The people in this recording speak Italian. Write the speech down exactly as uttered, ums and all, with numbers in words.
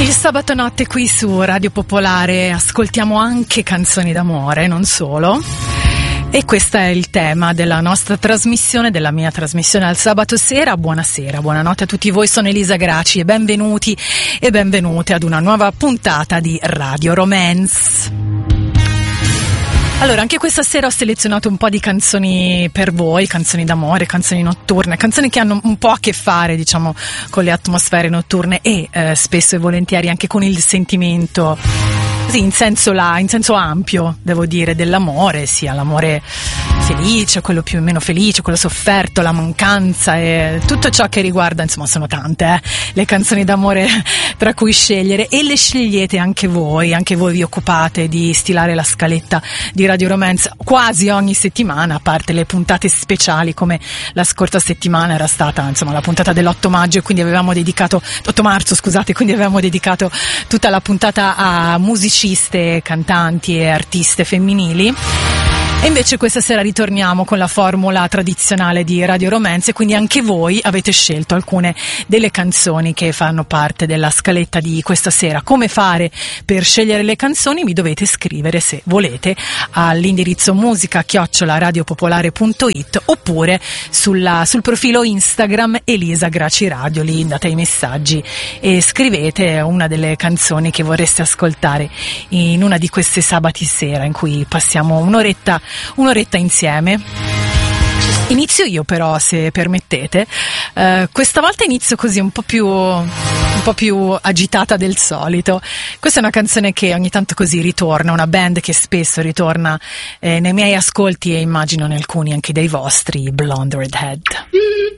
Il sabato notte qui su Radio Popolare ascoltiamo anche canzoni d'amore, non solo. E questo è il tema della nostra trasmissione, della mia trasmissione al sabato sera. Buonasera, buonanotte a tutti voi, sono Elisa Graci e benvenuti e benvenute ad una nuova puntata di Radio Romance. Allora, anche questa sera ho selezionato un po' di canzoni per voi, canzoni d'amore, canzoni notturne, canzoni che hanno un po' a che fare, diciamo, con le atmosfere notturne e eh, spesso e volentieri anche con il sentimento, sì, in senso, la, in senso ampio, devo dire, dell'amore, sia l'amore felice, quello più o meno felice, quello sofferto, la mancanza e tutto ciò che riguarda, insomma, sono tante eh, le canzoni d'amore tra cui scegliere, e le scegliete anche voi, anche voi vi occupate di stilare la scaletta di Radio Romance quasi ogni settimana, a parte le puntate speciali come la scorsa settimana era stata, insomma, la puntata dell'otto maggio, e quindi avevamo dedicato otto marzo, scusate, quindi avevamo dedicato tutta la puntata a musiciste, cantanti e artiste femminili. E invece questa sera ritorniamo con la formula tradizionale di Radio Romance, e quindi anche voi avete scelto alcune delle canzoni che fanno parte della scaletta di questa sera. Come fare per scegliere le canzoni? Mi dovete scrivere, se volete, all'indirizzo musica chiocciola radiopopolare punto it oppure sulla, sul profilo Instagram Elisa Graci Radio. Lì date i messaggi e scrivete una delle canzoni che vorreste ascoltare in una di queste sabati sera in cui passiamo un'oretta un'oretta insieme. Inizio io però, se permettete. Uh, questa volta inizio così un po' più un po' più agitata del solito. Questa è una canzone che ogni tanto così ritorna, una band che spesso ritorna eh, nei miei ascolti e immagino in alcuni anche dei vostri, Blonde Redhead.